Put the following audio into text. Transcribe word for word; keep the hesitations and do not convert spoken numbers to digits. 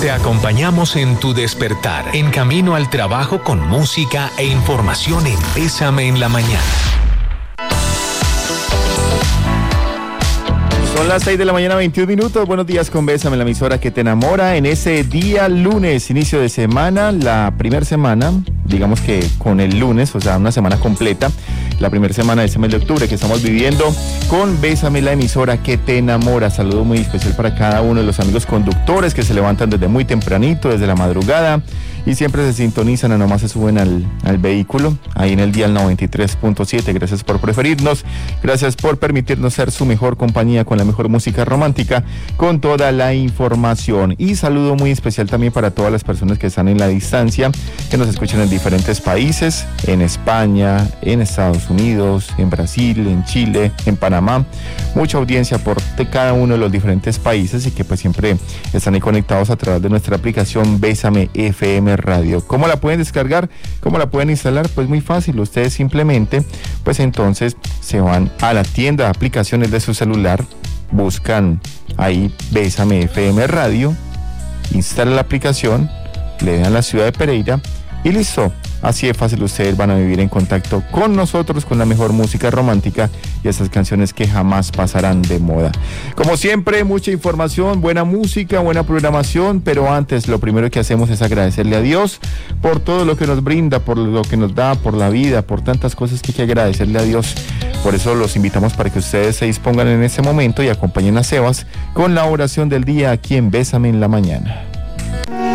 Te acompañamos en tu despertar, en camino al trabajo con música e información en Bésame en la Mañana. Son las seis de la mañana, veintiún minutos. Buenos días con Bésame, la emisora que te enamora. En ese día lunes, inicio de semana, la primera semana, digamos que con el lunes, o sea, una semana completa, la primera semana de ese mes de octubre que estamos viviendo con Bésame, la emisora que te enamora. Saludo muy especial para cada uno de los amigos conductores que se levantan desde muy tempranito, desde la madrugada, y siempre se sintonizan, a nomás se suben al, al vehículo, ahí en el dial noventa y tres punto siete. Gracias por preferirnos, gracias por permitirnos ser su mejor compañía con la mejor música romántica, con toda la información. Y saludo muy especial también para todas las personas que están en la distancia, que nos escuchan en diferentes países, en España, en Estados Unidos, en Brasil, en Chile, en Panamá. Mucha audiencia por de cada uno de los diferentes países y que pues siempre están ahí conectados a través de nuestra aplicación Bésame F M Radio. ¿Cómo la pueden descargar? ¿Cómo la pueden instalar? Pues muy fácil, ustedes simplemente pues entonces se van a la tienda de aplicaciones de su celular, buscan ahí Bésame F M Radio, instalan la aplicación, le dan la ciudad de Pereira y listo. Así de fácil ustedes van a vivir en contacto con nosotros, con la mejor música romántica y esas canciones que jamás pasarán de moda. Como siempre, mucha información, buena música, buena programación, pero antes lo primero que hacemos es agradecerle a Dios por todo lo que nos brinda, por lo que nos da, por la vida, por tantas cosas que hay que agradecerle a Dios. Por eso los invitamos para que ustedes se dispongan en ese momento y acompañen a Sebas con la oración del día aquí en Bésame en la Mañana.